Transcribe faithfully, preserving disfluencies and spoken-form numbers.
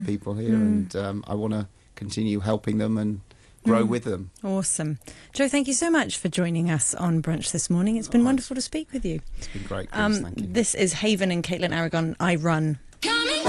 people here, Mm. and um, I want to continue helping them and grow Mm. with them. Awesome. Joe, thank you so much for joining us on Brunch this morning. It's been Oh, wonderful to speak with you. It's been great, Chris. Um, Thank you. this is Haven and Caitlin Aragon. I run